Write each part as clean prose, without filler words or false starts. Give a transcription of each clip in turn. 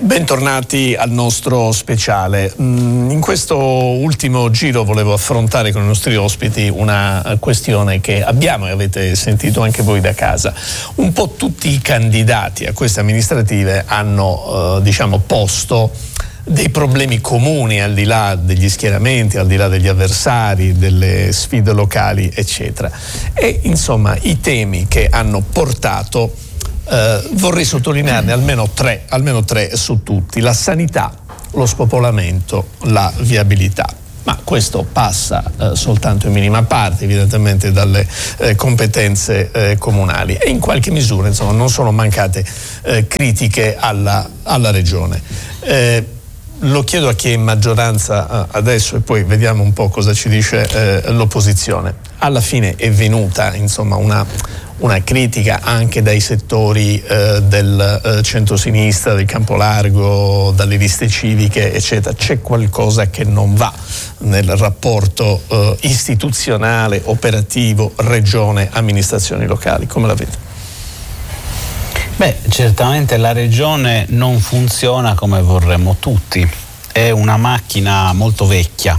Bentornati al nostro speciale. In questo ultimo giro volevo affrontare con i nostri ospiti una questione che abbiamo e avete sentito anche voi da casa. Un po' tutti i candidati a queste amministrative hanno posto dei problemi comuni al di là degli schieramenti, al di là degli avversari, delle sfide locali, eccetera. E insomma i temi che hanno portato vorrei sottolinearne almeno tre su tutti: la sanità, lo spopolamento, la viabilità. Ma questo passa soltanto in minima parte evidentemente dalle competenze comunali, e in qualche misura insomma non sono mancate critiche alla regione. Lo chiedo a chi è in maggioranza adesso e poi vediamo un po' cosa ci dice l'opposizione. Alla fine è venuta insomma una critica anche dai settori del centrosinistra, del Campolargo, dalle liste civiche, eccetera. C'è qualcosa che non va nel rapporto istituzionale, operativo, regione, amministrazioni locali? Come la vede? Beh, certamente la regione non funziona come vorremmo tutti, è una macchina molto vecchia,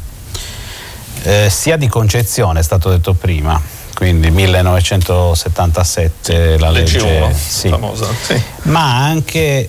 sia di concezione, è stato detto prima, quindi 1977 la legge sì. Famosa, sì. Ma anche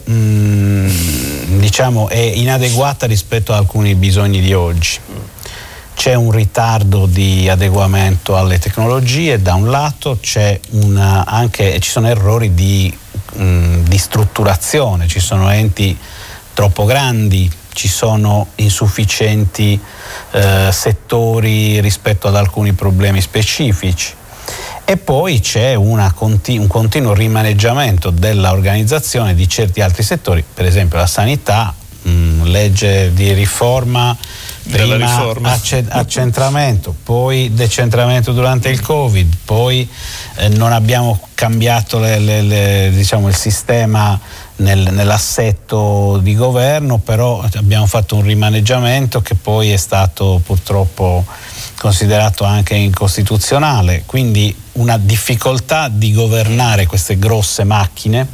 è inadeguata rispetto a alcuni bisogni di oggi. C'è un ritardo di adeguamento alle tecnologie da un lato, ci sono errori di strutturazione, ci sono enti troppo grandi, ci sono insufficienti settori rispetto ad alcuni problemi specifici, e poi c'è un continuo rimaneggiamento dell'organizzazione di certi altri settori, per esempio la sanità, legge di riforma, prima accentramento, poi decentramento durante il Covid, poi non abbiamo cambiato il sistema nell'assetto di governo, però abbiamo fatto un rimaneggiamento che poi è stato purtroppo considerato anche incostituzionale, quindi una difficoltà di governare queste grosse macchine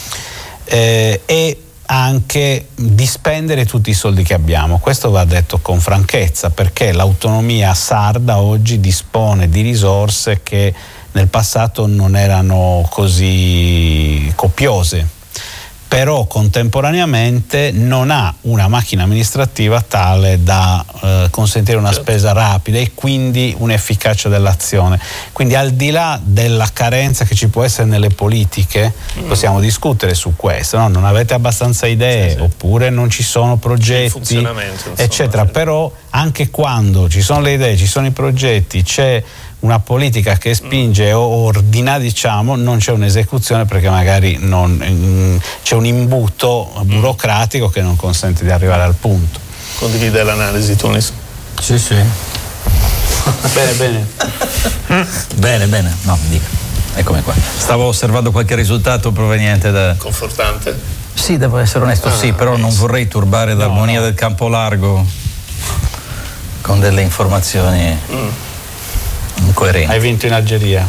e anche di spendere tutti i soldi che abbiamo. Questo va detto con franchezza, perché l'autonomia sarda oggi dispone di risorse che nel passato non erano così copiose, però contemporaneamente non ha una macchina amministrativa tale da consentire una spesa rapida e quindi un'efficacia dell'azione. Quindi al di là della carenza che ci può essere nelle politiche, possiamo discutere su questo, no? Non avete abbastanza idee, oppure non ci sono progetti, eccetera. Però anche quando ci sono le idee, ci sono i progetti, c'è una politica che spinge o ordina, non c'è un'esecuzione, perché magari c'è un imbuto burocratico che non consente di arrivare al punto. Condivide l'analisi, Tunis? Sì. Bene. No, dica. Eccomi qua. Stavo osservando qualche risultato proveniente da... Confortante? Sì, devo essere onesto, però non vorrei turbare l'armonia del Campolargo con delle informazioni... incoerenti. Hai vinto in Algeria.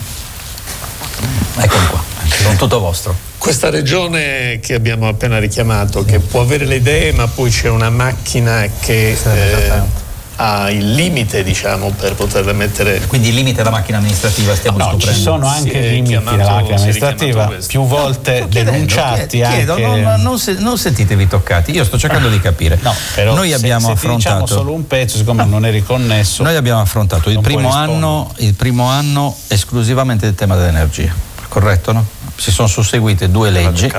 Eccomi qua, sono tutto vostro. Questa regione che abbiamo appena richiamato, che può avere le idee, ma poi c'è una macchina che ha il limite, per poterle mettere. Quindi il limite della macchina amministrativa stiamo scoprendo. Ci sono anche limiti della macchina amministrativa, più volte denunciati. Non sentitevi toccati, io sto cercando di capire. No, però noi abbiamo affrontato solo un pezzo, siccome non è riconnesso. Noi abbiamo affrontato il primo anno esclusivamente il tema dell'energia, corretto, no? Si sono susseguite due leggi.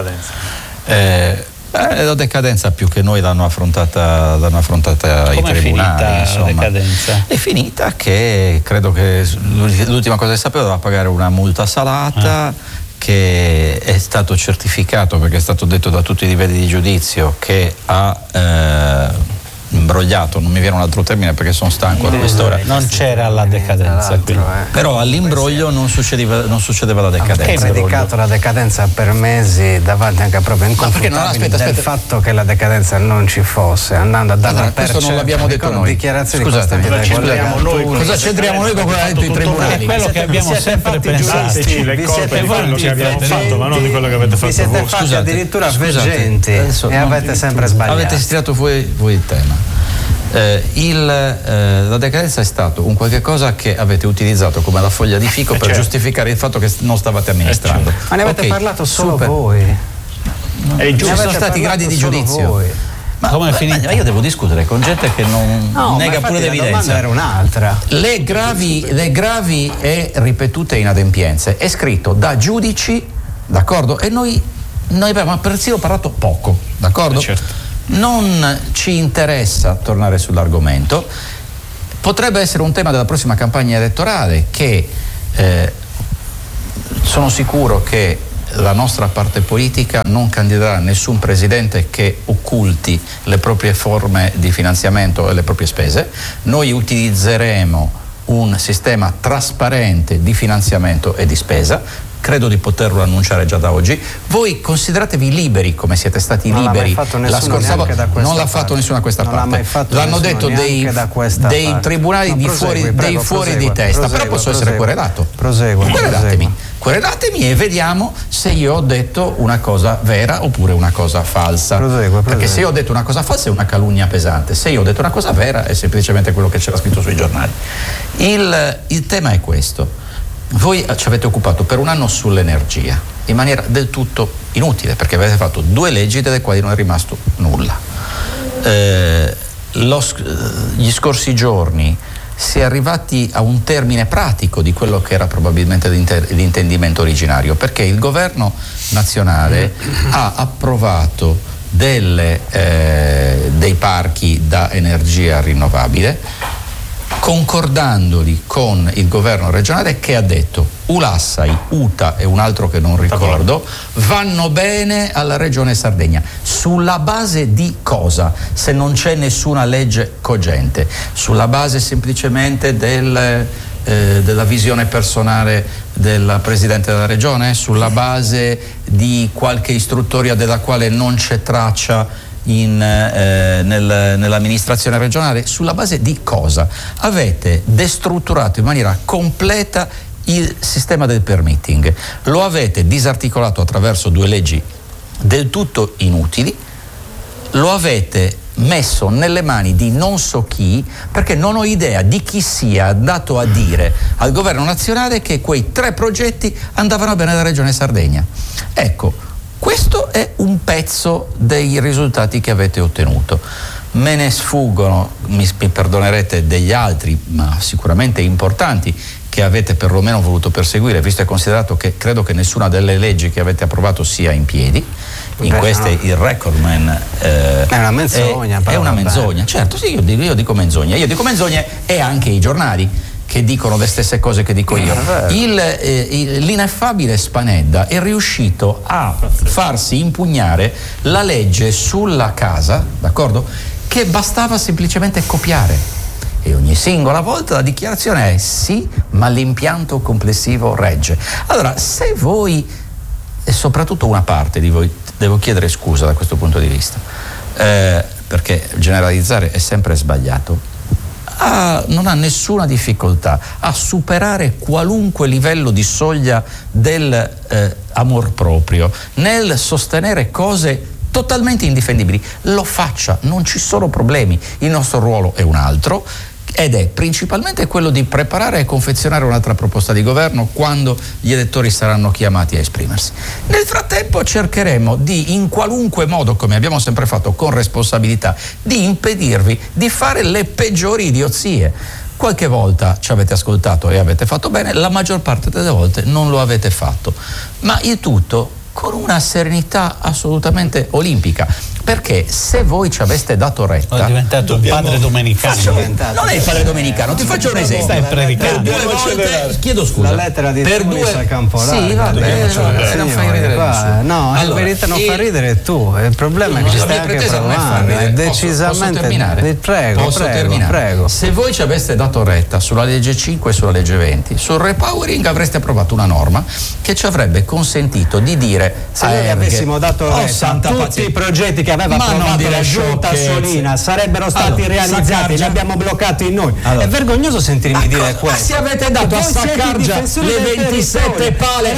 La decadenza più che noi l'hanno affrontata i tribunali. È finita la decadenza? È finita che credo che l'ultima cosa che sapevo doveva pagare una multa salata che è stato certificato, perché è stato detto da tutti i livelli di giudizio, che ha imbrogliato, non mi viene un altro termine perché sono stanco a quest'ora. Non c'era la decadenza, però all'imbroglio non succedeva la decadenza. Hai predicato la decadenza per mesi davanti anche a proprio inconfutabili del fatto che la decadenza non ci fosse, andando a darla per questo non l'abbiamo detto noi. Dichiarazioni Scusatemi, cosa c'entriamo noi con quello che hanno detto i tribunali? È quello che abbiamo sempre pensato. Le colpe di quello che abbiamo fatto, ma non di quello che avete fatto voi. Vi siete fatti addirittura veggenti e avete sempre sbagliato. Avete stirato voi il tema. La decadenza è stato un qualche cosa che avete utilizzato come la foglia di fico per giustificare il fatto che non stavate amministrando. Ma ne avete parlato solo voi. Ci sono stati gradi di giudizio. Ma io devo discutere con gente che non nega pure l'evidenza. Era un'altra. Le gravi e ripetute inadempienze è scritto da giudici, d'accordo? E noi abbiamo persino parlato poco, d'accordo? Certo. Non ci interessa tornare sull'argomento. Potrebbe essere un tema della prossima campagna elettorale che sono sicuro che la nostra parte politica non candiderà nessun presidente che occulti le proprie forme di finanziamento e le proprie spese. Noi utilizzeremo un sistema trasparente di finanziamento e di spesa. Credo di poterlo annunciare già da oggi. Voi consideratevi liberi, come siete stati liberi la scorsa volta. Non l'ha fatto nessuno da questa parte. L'hanno detto dei tribunali di fuori di testa. Però posso essere querelato. Querelatemi e vediamo se io ho detto una cosa vera oppure una cosa falsa. Perché se io ho detto una cosa falsa è una calunnia pesante. Se io ho detto una cosa vera è semplicemente quello che c'era scritto sui giornali. Il tema è questo. Voi ci avete occupato per un anno sull'energia in maniera del tutto inutile, perché avete fatto 2 leggi delle quali non è rimasto nulla. Gli scorsi giorni si è arrivati a un termine pratico di quello che era probabilmente l'intendimento originario, perché il governo nazionale ha approvato dei parchi da energia rinnovabile, concordandoli con il governo regionale, che ha detto Ulassai, UTA e un altro che non ricordo vanno bene alla regione Sardegna. Sulla base di cosa? Se non c'è nessuna legge cogente, sulla base semplicemente della visione personale del presidente della regione, sulla base di qualche istruttoria della quale non c'è traccia nell'amministrazione regionale? Sulla base di cosa? Avete destrutturato in maniera completa il sistema del permitting, lo avete disarticolato attraverso 2 leggi del tutto inutili, lo avete messo nelle mani di non so chi, perché non ho idea di chi sia andato a dire al governo nazionale che quei 3 progetti andavano bene alla regione Sardegna. Ecco, questo è un pezzo dei risultati che avete ottenuto. Me ne sfuggono, mi perdonerete, degli altri, ma sicuramente importanti, che avete perlomeno voluto perseguire, visto e considerato che credo che nessuna delle leggi che avete approvato sia in piedi. In queste il recordman è una menzogna. È una menzogna, certo, sì, io dico menzogne. Io dico menzogne e anche i giornali che dicono le stesse cose che dico io. L'ineffabile Spanedda è riuscito a farsi impugnare la legge sulla casa, d'accordo? Che bastava semplicemente copiare. E ogni singola volta la dichiarazione è sì, ma l'impianto complessivo regge. Allora, se voi, e soprattutto una parte di voi, devo chiedere scusa da questo punto di vista, perché generalizzare è sempre sbagliato, non ha nessuna difficoltà a superare qualunque livello di soglia del amor proprio nel sostenere cose totalmente indifendibili, lo faccia, non ci sono problemi. Il nostro ruolo è un altro, ed è principalmente quello di preparare e confezionare un'altra proposta di governo quando gli elettori saranno chiamati a esprimersi. Nel frattempo cercheremo di, in qualunque modo, come abbiamo sempre fatto con responsabilità, di impedirvi di fare le peggiori idiozie. Qualche volta ci avete ascoltato e avete fatto bene, la maggior parte delle volte non lo avete fatto, ma il tutto con una serenità assolutamente olimpica, perché se voi ci aveste dato retta... È diventato un padre domenicano. Non è il padre domenicano, ti faccio un esempio. Stai predicando. Per 2 volte, chiedo scusa. La lettera di per Tunis a Campolargo. Sì, vabbè, non fai ridere nessuno. No, in verità non fa ridere tu, il problema è che ci stai anche provando, è decisamente... Posso terminare? Se voi ci aveste dato retta sulla legge 5 e sulla legge 20, sul repowering avreste approvato una norma che ci avrebbe consentito di dire, se noi avessimo dato retta a tutti i progetti che aveva approvato la giunta Solina sarebbero stati realizzati, li abbiamo bloccati noi. È vergognoso sentirmi dire questo. Se avete dato a Saccargia le 27 pale,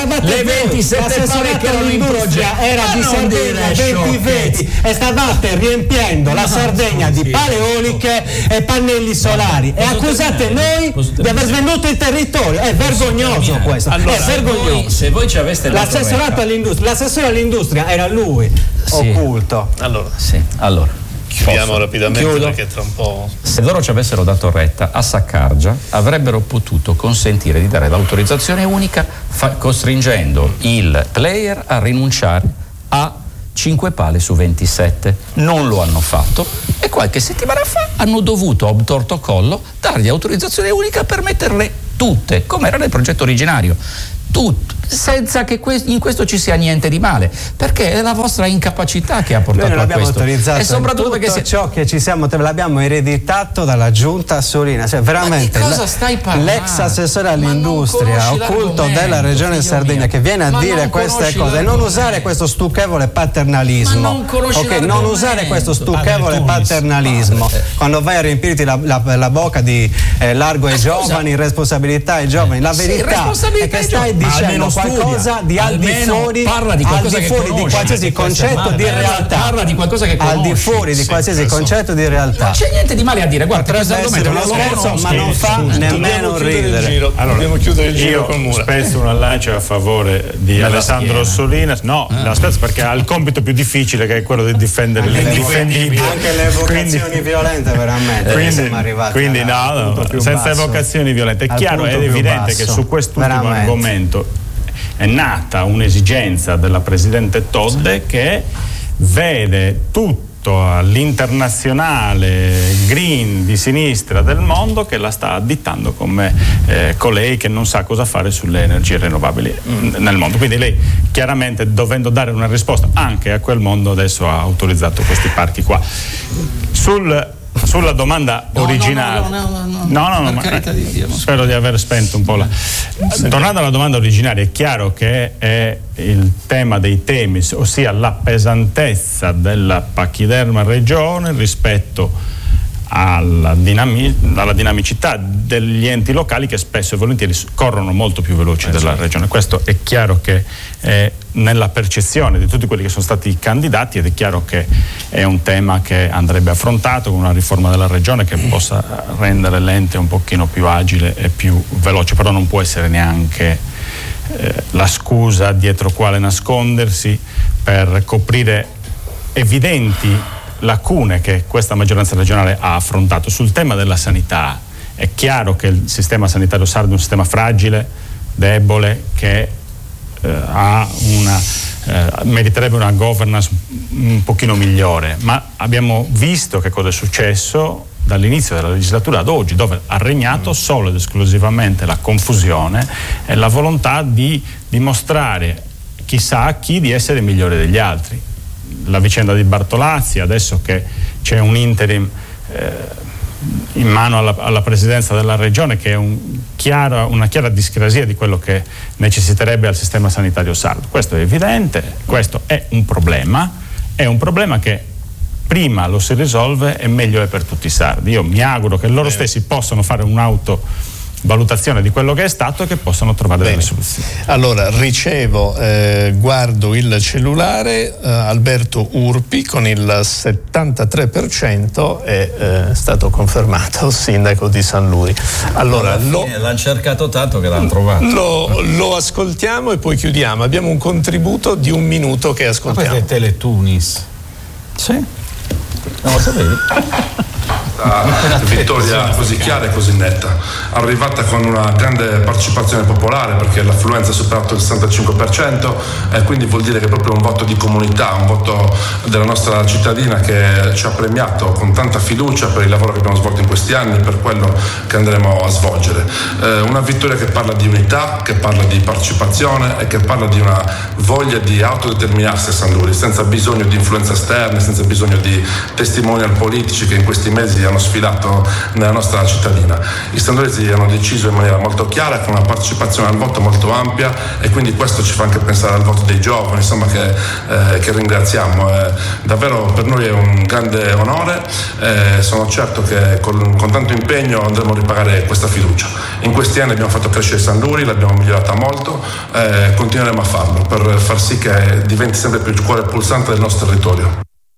che erano in progetto, era di Sardegna 2020 e stavate riempiendo la Sardegna di pale eoliche e pannelli solari e accusate noi di aver svenduto il territorio. È vergognoso questo. Allora, è vergognoso. Se voi ci aveste dato l'assessore all'industria era lui, occulto. Allora chiudiamo rapidamente perché tra un po'. Se loro ci avessero dato retta a Saccargia avrebbero potuto consentire di dare l'autorizzazione unica costringendo il player a rinunciare a 5 pale su 27. Non lo hanno fatto e qualche settimana fa hanno dovuto a torto collo dargli autorizzazione unica per metterle tutte come era nel progetto originario, senza che in questo ci sia niente di male, perché è la vostra incapacità che ha portato a questo. E soprattutto perché ciò che ci siamo l'abbiamo ereditato dalla giunta Solina, cioè veramente cosa stai parlando? L'ex assessore all'industria occulto della regione Sardegna che viene a dire queste cose e non usare questo stucchevole paternalismo. Non usare questo stucchevole paternalismo quando vai a riempirti la bocca di largo ai giovani, responsabilità ai giovani. La verità è che stai dicendo qualcosa di al di fuori di qualsiasi concetto di realtà. Parla di qualcosa che conosci. Al di fuori di qualsiasi concetto di realtà. Non c'è niente di male a dire, guarda, potrebbe essere uno scherzo, ma non fa nemmeno ridere. Dobbiamo chiudere il giro con Mura. Spesso una lancia a favore di Alessandro Solina. No, aspetta, perché ha il compito più difficile che è quello di difendere l'indifendibile. Anche le evocazioni violente veramente. Quindi no, senza evocazioni violente. È chiaro, è evidente che su quest'ultimo argomento è nata un'esigenza della Presidente Todde che vede tutto l'internazionale green di sinistra del mondo che la sta additando come colei che non sa cosa fare sulle energie rinnovabili nel mondo. Quindi lei chiaramente, dovendo dare una risposta anche a quel mondo, adesso ha autorizzato questi parchi qua. Sulla domanda originale, spero di aver spento un po' tornando alla domanda originaria, è chiaro che è il tema dei temi, ossia la pesantezza della pachiderma regione rispetto alla dinamicità degli enti locali che spesso e volentieri corrono molto più veloci della regione. Questo è chiaro che è nella percezione di tutti quelli che sono stati candidati ed è chiaro che è un tema che andrebbe affrontato con una riforma della regione che possa rendere l'ente un pochino più agile e più veloce, però non può essere neanche la scusa dietro quale nascondersi per coprire evidenti lacune che questa maggioranza regionale ha affrontato. Sul tema della sanità è chiaro che il sistema sanitario sardo è un sistema fragile, debole, che meriterebbe una governance un pochino migliore, ma abbiamo visto che cosa è successo dall'inizio della legislatura ad oggi, dove ha regnato solo ed esclusivamente la confusione e la volontà di dimostrare chissà a chi di essere migliore degli altri. La vicenda di Bartolazzi, adesso che c'è un interim in mano alla presidenza della regione che è una chiara discrasia di quello che necessiterebbe al sistema sanitario sardo. Questo è evidente, questo è un problema che prima lo si risolve e meglio è per tutti i sardi. Io mi auguro che loro stessi possano fare un'autovalutazione di quello che è stato e che possano trovare delle soluzioni. Allora guardo il cellulare, Alberto Urpi con il 73% è stato confermato sindaco di San Luis. Allora l'hanno cercato tanto che l'hanno trovato. Lo ascoltiamo e poi chiudiamo. Abbiamo un contributo di 1 minuto che ascoltiamo. Ma questo è Teletunis. Sì. Non lo sapevi? questa vittoria così chiara e così netta, arrivata con una grande partecipazione popolare, perché l'affluenza ha superato il 65%, e quindi vuol dire che è proprio un voto di comunità, un voto della nostra cittadina che ci ha premiato con tanta fiducia per il lavoro che abbiamo svolto in questi anni e per quello che andremo a svolgere. Una vittoria che parla di unità, che parla di partecipazione e che parla di una voglia di autodeterminarsi a San Luri, senza bisogno di influenze esterne, senza bisogno di testimonial politici che in questi mesi hanno sfilato nella nostra cittadina. I sandollesi hanno deciso in maniera molto chiara, con una partecipazione al voto molto ampia, e quindi questo ci fa anche pensare al voto dei giovani, insomma, che ringraziamo. Davvero per noi è un grande onore, sono certo che con tanto impegno andremo a ripagare questa fiducia. In questi anni abbiamo fatto crescere San Luri, l'abbiamo migliorata molto, continueremo a farlo per far sì che diventi sempre più il cuore pulsante del nostro territorio.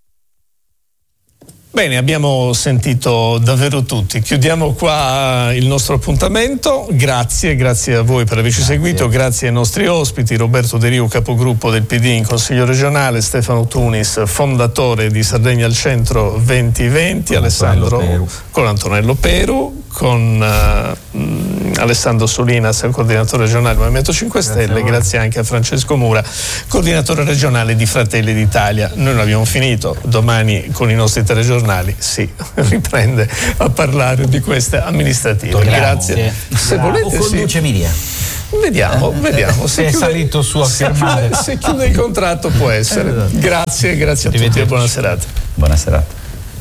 Bene, abbiamo sentito davvero tutti. Chiudiamo qua il nostro appuntamento. Grazie a voi per averci seguito, grazie ai nostri ospiti, Roberto De Riu, capogruppo del PD in Consiglio regionale, Stefano Tunis, fondatore di Sardegna al Centro 2020, Alessandro con Antonello Peru, con Alessandro Solinas, coordinatore regionale del Movimento 5 Stelle, grazie anche a Francesco Mura, coordinatore regionale di Fratelli d'Italia. Noi non abbiamo finito, domani con i nostri telegiornali si riprende a parlare di queste amministrative. Grazie. Se volete, o conduce Miria. Vediamo. Se è salito su a firmare. Se chiude il contratto può essere. Grazie a tutti e buona serata. Buona serata.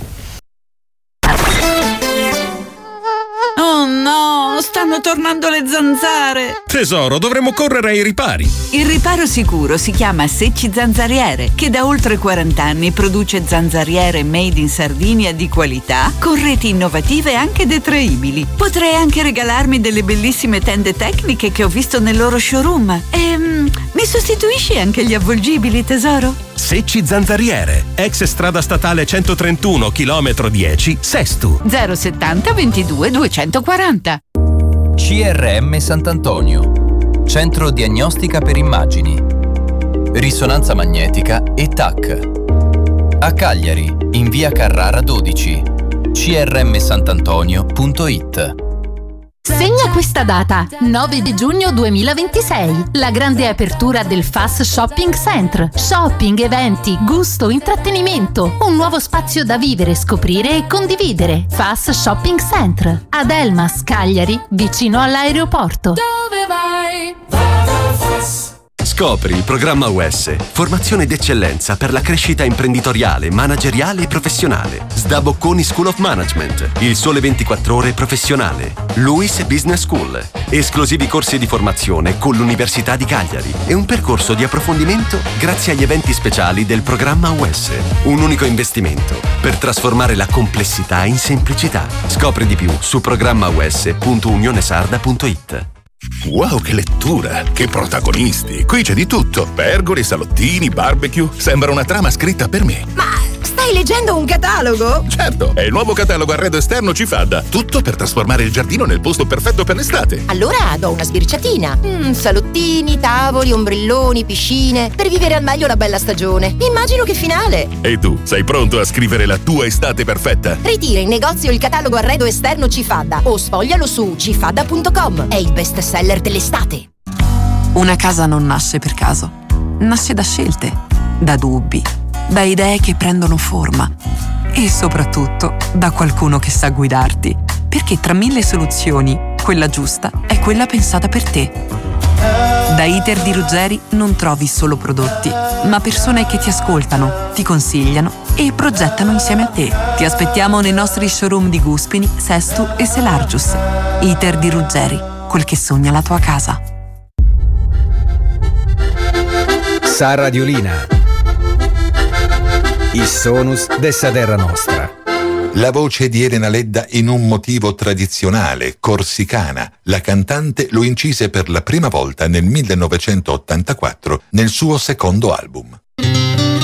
Oh no, stanno tornando le zanzare. Tesoro, dovremmo correre ai ripari. Il riparo sicuro si chiama Secci Zanzariere, che da oltre 40 anni produce zanzariere made in Sardinia di qualità, con reti innovative e anche detraibili. Potrei anche regalarmi delle bellissime tende tecniche che ho visto nel loro showroom. Mi sostituisci anche gli avvolgibili, tesoro? Secci Zanzariere, ex strada statale 131, chilometro 10, Sestu. 070 22 240. CRM Sant'Antonio, Centro Diagnostica per Immagini, Risonanza Magnetica e TAC. A Cagliari, in via Carrara 12, crmsantantonio.it. Segna questa data, 9 di giugno 2026, la grande apertura del FAS Shopping Center. Shopping, eventi, gusto, intrattenimento, un nuovo spazio da vivere, scoprire e condividere. FAS Shopping Center, ad Elmas, Cagliari, vicino all'aeroporto. Dove vai? Scopri il programma UES, formazione d'eccellenza per la crescita imprenditoriale, manageriale e professionale. SDA Bocconi School of Management, il Sole 24 Ore professionale. LUIS Business School, esclusivi corsi di formazione con l'Università di Cagliari e un percorso di approfondimento grazie agli eventi speciali del programma UES. Un unico investimento per trasformare la complessità in semplicità. Scopri di più su programmaues.unionesarda.it. Wow, che lettura! Che protagonisti! Qui c'è di tutto. Pergole, salottini, barbecue. Sembra una trama scritta per me. Ma stai leggendo un catalogo? Certo, è il nuovo catalogo arredo esterno Cifadda. Tutto per trasformare il giardino nel posto perfetto per l'estate. Allora do una sbirciatina. Salottini, tavoli, ombrelloni, piscine. Per vivere al meglio la bella stagione. Immagino che finale. E tu, sei pronto a scrivere la tua estate perfetta? Ritira in negozio il catalogo arredo esterno Cifadda o sfoglialo su cifadda.com. È il best seller dell'estate. Una casa non nasce per caso. Nasce da scelte, da dubbi, da idee che prendono forma e soprattutto da qualcuno che sa guidarti. Perché tra 1000 soluzioni, quella giusta è quella pensata per te. Da Iter di Ruggeri non trovi solo prodotti, ma persone che ti ascoltano, ti consigliano e progettano insieme a te. Ti aspettiamo nei nostri showroom di Guspini, Sestu e Selargius. Iter di Ruggeri, quel che sogna la tua casa. Sa Radiolina, il sonus dessa terra nostra. La voce di Elena Ledda in un motivo tradizionale, corsicana. La cantante lo incise per la prima volta nel 1984 nel suo secondo album.